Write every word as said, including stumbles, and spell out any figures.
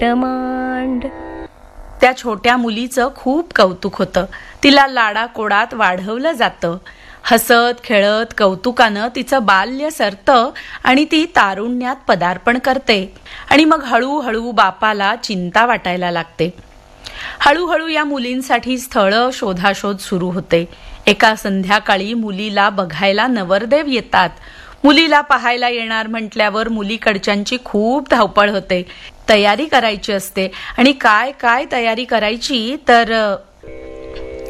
मांड. त्या छोट्या मुलीचं खूप कौतुक होतं. तिला लाडाकोडात वाढवलं जातं. हसत खेळत कौतुकानं तिचं बाल्य सरतं आणि ती तारुण्यात पदार्पण करते. आणि मग हळूहळू बापाला चिंता वाटायला लागते. हळूहळू या मुलींसाठी स्थळं शोधाशोध सुरू होते. एका संध्याकाळी मुलीला बघायला नवरदेव येतात. मुलीला पाहायला येणार म्हटल्यावर मुलीकडच्यांची खूप धावपळ होते. तयारी करायची असते आणि काय काय तयारी करायची तर